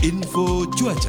Info cuaca.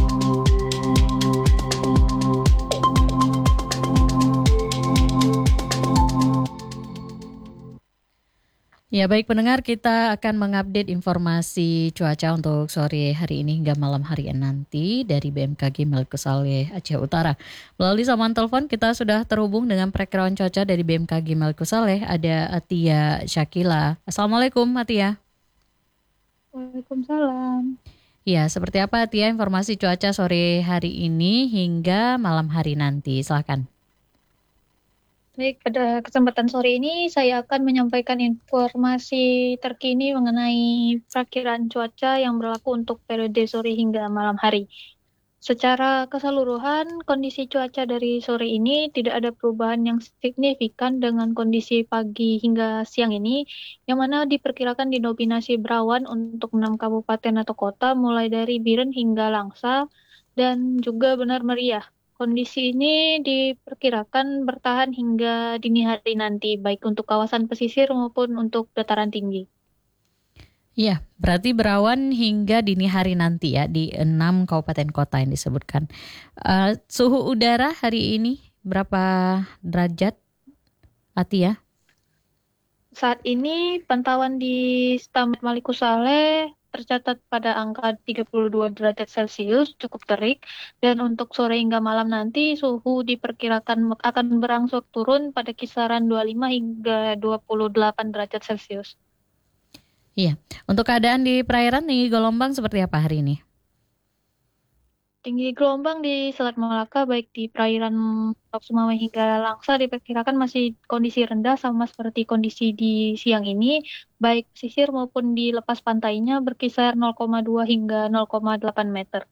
Ya baik pendengar, kita akan mengupdate informasi cuaca untuk sore hari ini hingga malam hari nanti dari BMKG Maluku Saleh Aceh Utara. Melalui sambungan telepon kita sudah terhubung dengan perakiraan cuaca dari BMKG Maluku Saleh, ada Atia Syakila. Assalamualaikum Atia. Waalaikumsalam. Ya, seperti apa Atia informasi cuaca sore hari ini hingga malam hari nanti? Silakan. Baik, pada kesempatan sore ini saya akan menyampaikan informasi terkini mengenai perakiraan cuaca yang berlaku untuk periode sore hingga malam hari. Secara keseluruhan, kondisi cuaca dari sore ini tidak ada perubahan yang signifikan dengan kondisi pagi hingga siang ini, yang mana diperkirakan didominasi berawan untuk 6 kabupaten atau kota, mulai dari Biren hingga Langsa, dan juga Benar Meriah. Kondisi ini diperkirakan bertahan hingga dini hari nanti, baik untuk kawasan pesisir maupun untuk dataran tinggi. Ya, berarti berawan hingga dini hari nanti ya di 6 kabupaten kota yang disebutkan. Suhu udara hari ini berapa derajat, Atia? Saat ini pantauan di Stamat Maluku Saleh tercatat pada angka 32 derajat Celcius, cukup terik. Dan untuk sore hingga malam nanti suhu diperkirakan akan berangsur turun pada kisaran 25 hingga 28 derajat Celcius. Iya, untuk keadaan di perairan tinggi gelombang seperti apa hari ini? Tinggi gelombang di Selat Malaka baik di perairan Laut Sumawe hingga Langsa diperkirakan masih kondisi rendah sama seperti kondisi di siang ini, baik pesisir maupun di lepas pantainya berkisar 0,2 hingga 0,8 meter.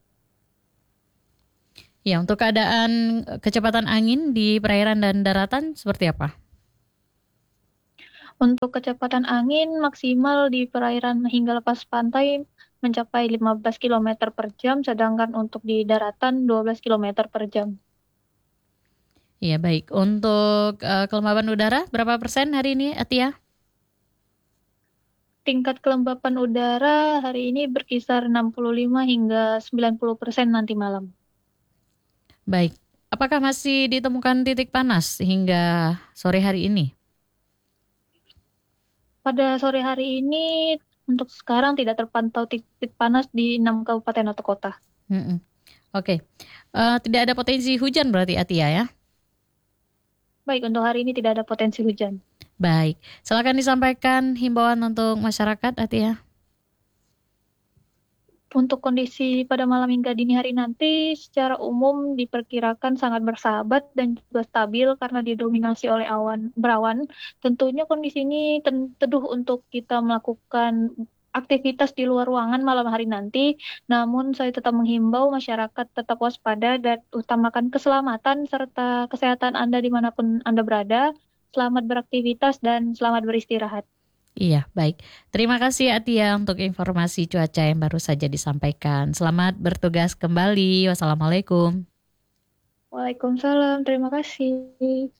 Ya, untuk keadaan kecepatan angin di perairan dan daratan seperti apa? Untuk kecepatan angin maksimal di perairan hingga lepas pantai mencapai 15 km per jam, sedangkan untuk di daratan 12 km per jam. Iya, baik. Untuk kelembaban udara berapa persen hari ini, Atia? Tingkat kelembapan udara hari ini berkisar 65 hingga 90% nanti malam. Baik. Apakah masih ditemukan titik panas hingga sore hari ini? Pada sore hari ini, untuk sekarang tidak terpantau titik panas di 6 kabupaten atau kota. Oke. Tidak ada potensi hujan berarti Atia ya? Baik, untuk hari ini tidak ada potensi hujan. Baik. Silakan disampaikan himbauan untuk masyarakat Atia. Untuk kondisi pada malam hingga dini hari nanti, secara umum diperkirakan sangat bersahabat dan juga stabil karena didominasi oleh berawan. Tentunya kondisi ini teduh untuk kita melakukan aktivitas di luar ruangan malam hari nanti. Namun saya tetap menghimbau masyarakat tetap waspada dan utamakan keselamatan serta kesehatan Anda dimanapun Anda berada. Selamat beraktivitas dan selamat beristirahat. Iya, baik. Terima kasih Atia untuk informasi cuaca yang baru saja disampaikan. Selamat bertugas kembali. Wassalamualaikum. Waalaikumsalam, terima kasih.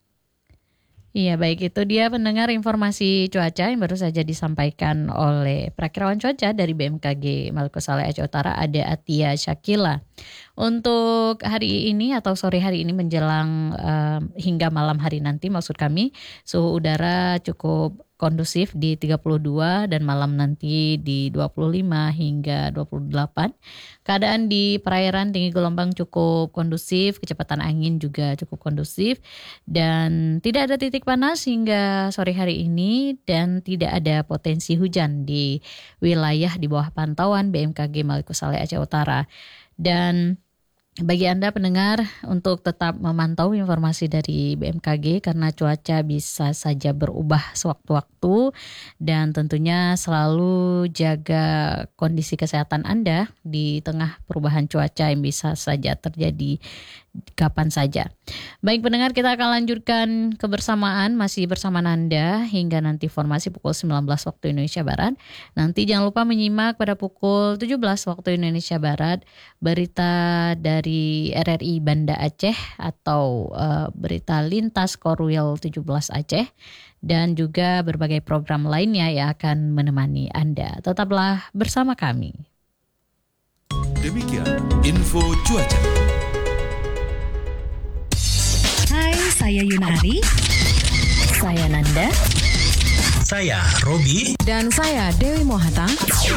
Iya, baik, itu dia pendengar informasi cuaca yang baru saja disampaikan oleh perakiraan cuaca dari BMKG Maluku Saleh Aceh Utara, ada Atia Syakila. Untuk hari ini atau sore hari ini menjelang hingga malam hari nanti, maksud kami suhu udara cukup kondusif di 32 dan malam nanti di 25 hingga 28. Keadaan di perairan tinggi gelombang cukup kondusif, kecepatan angin juga cukup kondusif dan tidak ada titik panas hingga sore hari ini dan tidak ada potensi hujan di wilayah di bawah pantauan BMKG Maluku Saleh Aceh Utara. Dan bagi Anda pendengar untuk tetap memantau informasi dari BMKG karena cuaca bisa saja berubah sewaktu-waktu dan tentunya selalu jaga kondisi kesehatan Anda di tengah perubahan cuaca yang bisa saja terjadi kapan saja. Baik pendengar, kita akan lanjutkan kebersamaan masih bersama Nanda hingga nanti informasi pukul 19 waktu Indonesia Barat. Nanti jangan lupa menyimak pada pukul 17 waktu Indonesia Barat berita dari RRI Banda Aceh atau berita lintas Korwil 17 Aceh dan juga berbagai program lainnya yang akan menemani Anda. Tetaplah bersama kami. Demikian info cuaca. Hai, saya Yunari. Saya Nanda. Saya Robi. Dan saya Dewi Mohata.